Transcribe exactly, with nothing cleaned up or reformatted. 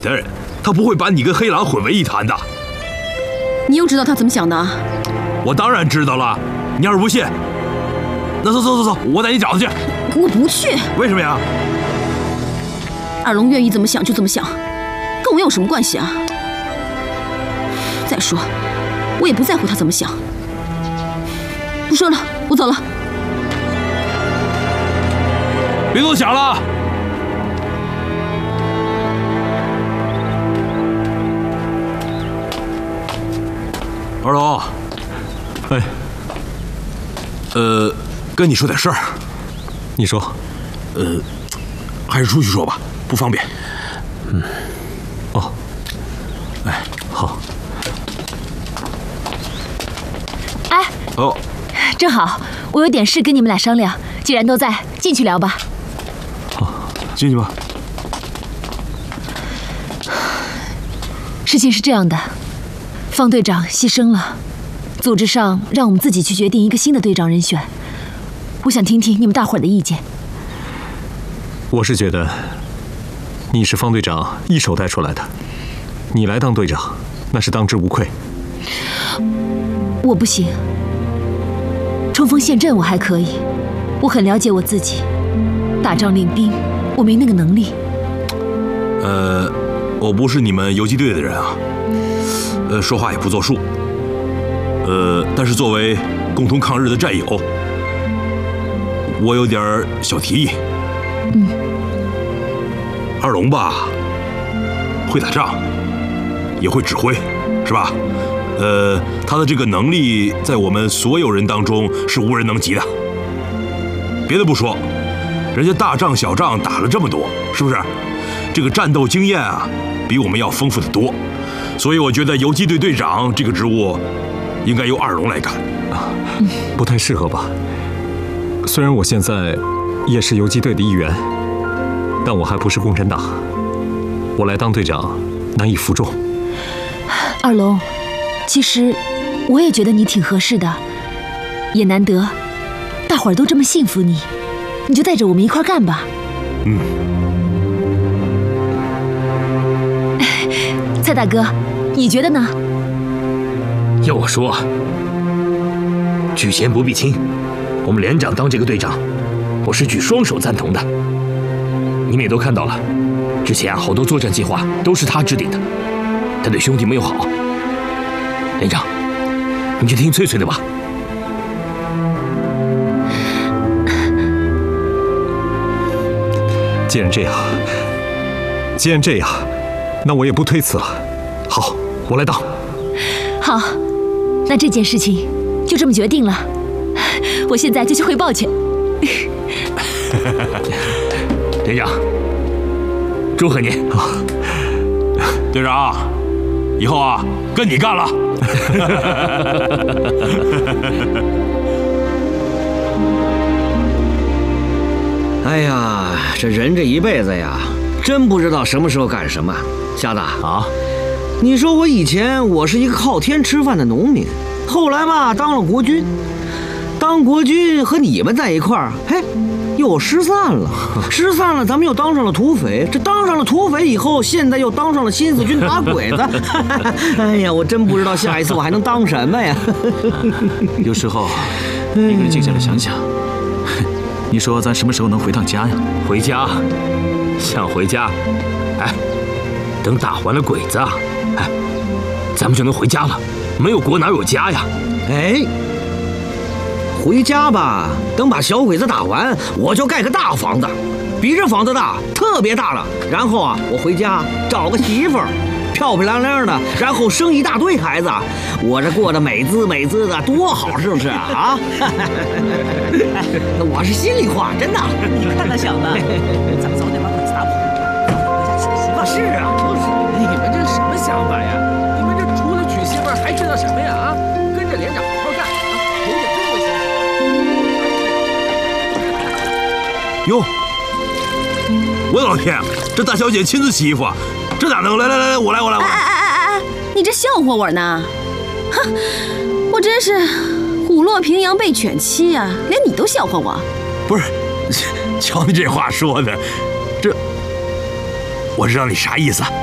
的人，他不会把你跟黑狼混为一谈的。 你又知道他怎么想的？ 我当然知道了。你要是不信，那走走走走，我带你找他去。 我不去。 为什么呀？ 二龙愿意怎么想就怎么想，跟我有什么关系啊？再说，我也不在乎他怎么想。不说了，我走了。 别多想了。二龙， 哎， 呃，跟你说点事儿。 你说。 呃，还是出去说吧，不方便。 嗯。哦。哎，好。 哎。 哦。 正好，我有点事跟你们俩商量。既然都在，进去聊吧。 好，进去吧。 事情是这样的。方队长牺牲了，组织上让我们自己去决定一个新的队长人选。我想听听你们大伙儿的意见。 我是觉得，你是方队长一手带出来的，你来当队长，那是当之无愧。 我不行，冲锋陷阵我还可以，我很了解我自己，打仗领兵我没那个能力。 呃，我不是你们游击队的人啊。呃，说话也不作数。呃，但是作为共同抗日的战友，我有点小提议。 嗯。 二龙吧，会打仗，也会指挥，是吧？呃，他的这个能力在我们所有人当中是无人能及的。别的不说，人家大仗小仗打了这么多，是不是？这个战斗经验啊，比我们要丰富得多。所以我觉得游击队队长这个职务，应该由二龙来干。 嗯、不太适合吧？虽然我现在也是游击队的一员，但我还不是共产党。我来当队长难以服众。 二龙，其实我也觉得你挺合适的，也难得，大伙儿都这么信服你，你就带着我们一块干吧。 嗯。 蔡大哥，你觉得呢？ 要我说，举贤不避亲，我们连长当这个队长，我是举双手赞同的。你们也都看到了，之前啊好多作战计划都是他制定的，他对兄弟们又好。连长，你去听翠翠的吧。 既然这样，既然这样，那我也不推辞了。好，我来当。 好，那这件事情就这么决定了。我现在就去汇报去。 连长，祝贺你！ 队长，以后啊，跟你干了。 哎呀，这人这一辈子呀，真不知道什么时候干什么。瞎子啊， 你说我以前我是一个靠天吃饭的农民，后来吧当了国军，当国军和你们在一块儿，嘿，又失散了，失散了，咱们又当上了土匪，这当上了土匪以后，现在又当上了新四军打鬼子。哎呀，我真不知道下一次我还能当什么呀。 有时候一个人静下来想想，你说咱什么时候能回趟家呀？ 回家，想回家，哎，等打完了鬼子啊，哎，咱们就能回家了。没有国哪有家呀？ 哎，回家吧，等把小鬼子打完，我就盖个大房子，比这房子大，特别大了。然后啊，我回家找个媳妇儿，漂漂亮亮的，然后生一大堆孩子，我这过得美滋美滋的，多好，是不是啊？我是心里话，真的。 你看他想的，咱们早点把鬼子打跑，回家娶媳妇。 是啊，就是。 你们这什么想法呀？你们这除了娶媳妇还知道什么呀？啊，跟着连长好好干啊，有点真我哟，我的老天，这大小姐亲自洗衣服，这哪能？来来来，我来我来我来。 哎哎哎哎，你这笑话我呢？哼，我真是虎落平阳被犬欺呀、啊，连你都笑话我。 不是，瞧你这话说的，这我知道你啥意思。